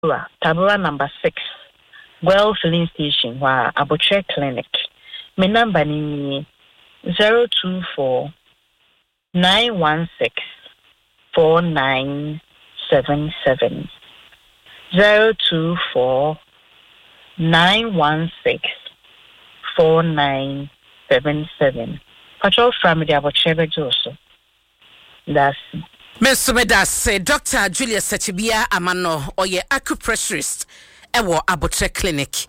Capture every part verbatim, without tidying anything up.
Tabora number six, Well Filling Station, where Abotre Clinic. My number is zero two four nine one six four nine seven seven. Zero two four nine one six four nine seven seven. Patrol family Abotre Joso. That's Miss Medas, Doctor Julius Sachibia Amano, or your acupressurist, ewo Abotre Clinic.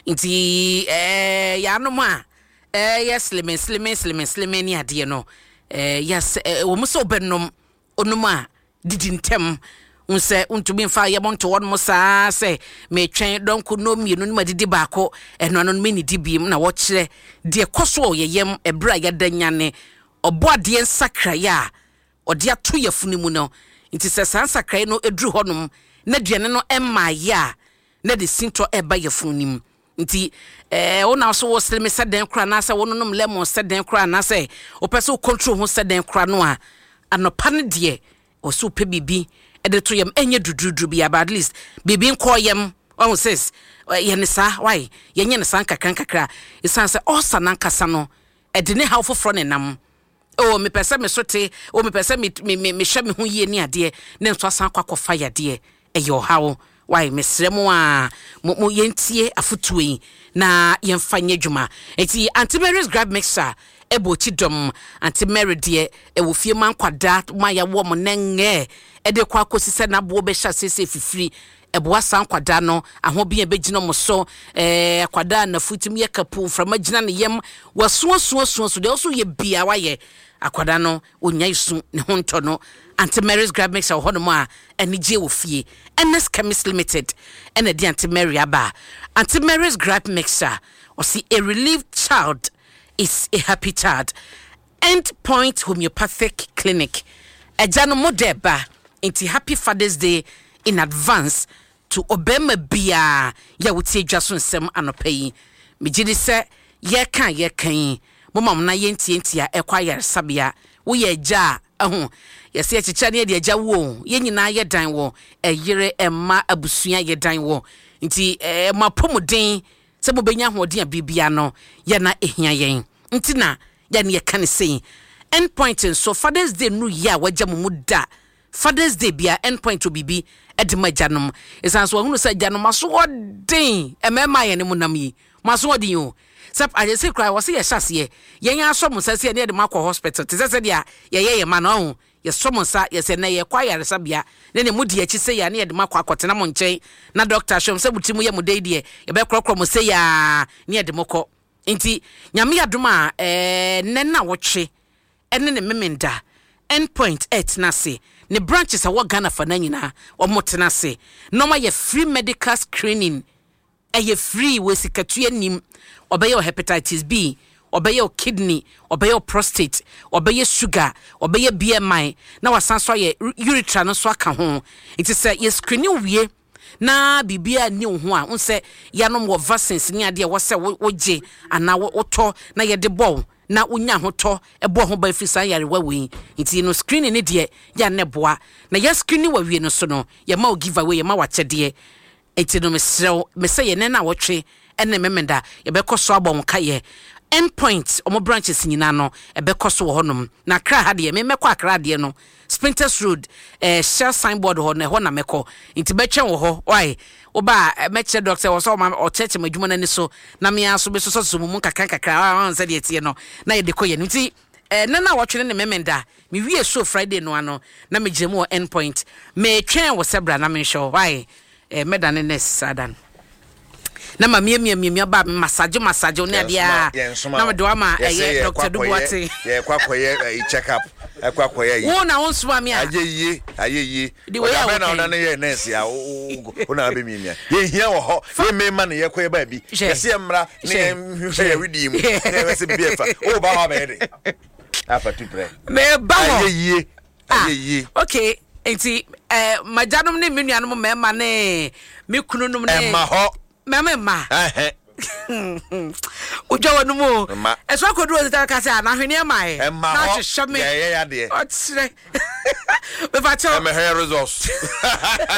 Inti, eh, Yanoma, eh, yes, slimming, slimming, slimming, slimming, ya dear no, eh, yes, eh, almost openum, onuma, didn't tem, unse, untubin fire to one mosa, say, may train, don't could know me, no, did debacco, and one on mini dibim, na watch, dear Coswo, ye yem, a braya denyane, or bois dien sacra ya. Odia to ye funimu no nti se sansa krai no edru honum na duane no emma ya na de sinto eba ye funim nti eh wona so wo sele me seden kra na se wononom lemon seden kra na se opese control ho seden kra no a anopa ne de o so pe bibi e de to yem enye dududru bi at least bibi nko yem on says ye ne sa why ye nye ne san kakran kakra isan se o sanankasa no e de ne hawfo fro ne nam. Oh, me pese me sote, oh me pese me me me hwe me ho ye ni ade, ne nso asan kwa kofa ya de, e yo hawo. Why me sremo a mo yentie afutuyi na yemfa nyedwuma. Enti Antimary's grab mixer ebo ti dom Antimary de e wo fie man kwada ma ya wo mo nenge e de kwa kosise na bo be hya sese fifiri ebo asan kwada no ahobi e begino mo so eh kwada na futim ye kapu frama gina ne yem waso so so so de also ye bia wa ye akwada no onya isu ne honto no Antimary's grab mixer hono mo a eni je wo fie N S Chemist Limited ena di Antimary aba Antimary's grab mixer or see a relieved child is a happy child. End Point Homeopathic Clinic ejano modeba into Happy Father's Day in advance to Obema Bia ya wutie dwaso nsem anopai me gidi se ye kan ye kan momam na ye ntie ntia ekwa yer sabia wo ye ja ahu ye se chicha ne de ja wo ye nyina ye dan wo eyire emma abusua ye dan wo nti eh mapomuden se mo benya hoden bibia no ye na ehia yen nti na ya ne ye kan sei End Point so Father's Day nu ya waja mu da Father's Day bia End Point to bibi edima janom esan so hunu se janom maso odin emema ye ne munam yi maso odin yo sep aje se krai wo se ye hyase ye yen asom sase ne de makọ hospital te sase dia ye ye ye ma no ye som sa ye se na ye kwa yaresa bia ne ne mudi achi se ya ne de makọ akotena mo nchen na doctor shom se butimu ye mudai die ye be krokro mo se ya ne de mokọ nti nyame adoma eh ne na woche ene ne memenda End Point et na se ne branches a Ghana for na nyina o motena se no ma ye free medical screening e ye free we sikatue nim obeye hepatitis B obeye kidney obeye prostate obeye sugar obeye B M I na wasanso ye urethra no so aka ho it is ye screening wie na bibia ni ho a unse yanom wo vaccines ni ade wo se woje ana wo to na ye de ball na unya hoto ebo ho ba frisa yare wawe nti no screening ne de ya ne boa na ya screening wawe no so no ya ma o give away ya ma wa chede enti no mesrew me say ye ne na wotwe ene memenda ye be koso abon ka ye End Point omo branches nyina no e be koso wo honom na kra ha de me mekọ akra de no Sprinters Road eh share signboard ho na ho na mekọ nti be twen wo ho why oba meche doctor wo so ma o cheche madwuma na ni so na me aso be so so mu kakra kakra ansa de tie no na ye de koye nti eh na na wotwe ne memenda me wie so Friday no ano na me gemu End Point me twen wo sebra na me show why eh medane ne sadan na ma mie mie mie ba massage massage ne dia na me do ama eh Doctor Dubuati ye kwakoye check up ekwakoye yi wo na won so am ya ayeyi ayeyi o da na ona ne ye nurse ya o na be mi mia ye hia wo ho ye me ma ne ye koye ba bi ye se mra ne hwe ye redeem ne we se biefa o ba ha be de apa tu pre me ba ho ayeyi ayeyi okay enti eh majanom ne menuanom me ma ne me kununum ne ma ho mama ma eh ujo wonu mo eso akodu ozita ka se ana hwene mai na hwehwe me ye ye ya de o tsire be fa cho me hair results